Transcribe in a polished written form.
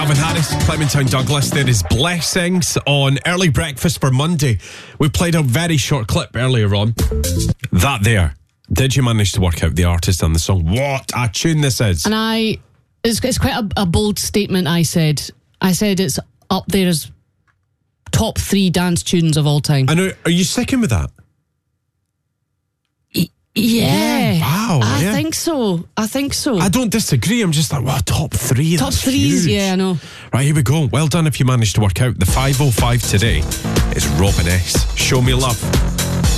Calvin Harris, Clementine Douglas. There is Blessings on Early Breakfast for Monday. We played a very short clip earlier on. That there. Did you manage to work out the artist and the song? What a tune this is. And it's quite a bold statement I said. I said it's up there as top 3 dance tunes of all time. I know. Are you sticking with that? Yeah. Wow. I think so. I don't disagree. I'm just like, wow, top 3. Top 3s, yeah, I know. Right, here we go. Well done if you managed to work out the 505 today. It's Robin S. Show Me Love.